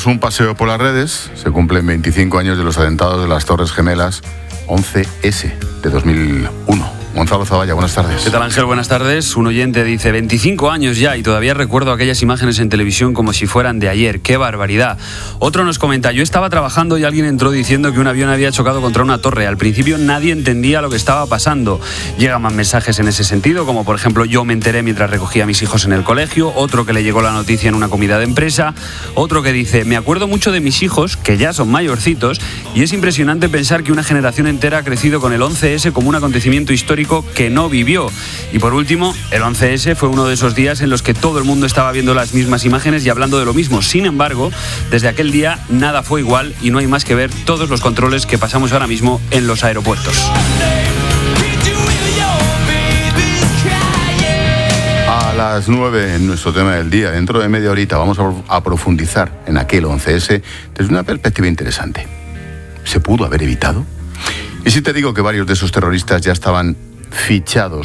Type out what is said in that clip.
Damos un paseo por las redes. Se cumplen 25 años de los atentados de las Torres Gemelas 11S de 2001. Gonzalo Zavalla, buenas tardes. ¿Qué tal, Ángel? Buenas tardes. Un oyente dice, 25 años ya y todavía recuerdo aquellas imágenes en televisión como si fueran de ayer. ¡Qué barbaridad! Otro nos comenta, yo estaba trabajando y alguien entró diciendo que un avión había chocado contra una torre. Al principio nadie entendía lo que estaba pasando. Llegan más mensajes en ese sentido, como por ejemplo, yo me enteré mientras recogía a mis hijos en el colegio. Otro que le llegó la noticia en una comida de empresa. Otro que dice, me acuerdo mucho de mis hijos, que ya son mayorcitos, y es impresionante pensar que una generación entera ha crecido con el 11S como un acontecimiento histórico que no vivió. Y por último, el 11S fue uno de esos días en los que todo el mundo estaba viendo las mismas imágenes y hablando de lo mismo. Sin embargo, desde aquel día nada fue igual y no hay más que ver todos los controles que pasamos ahora mismo en los aeropuertos. A las 9 en nuestro tema del día, dentro de media horita, vamos a profundizar en aquel 11S desde una perspectiva interesante. ¿Se pudo haber evitado? Y si te digo que varios de esos terroristas ya estaban fichados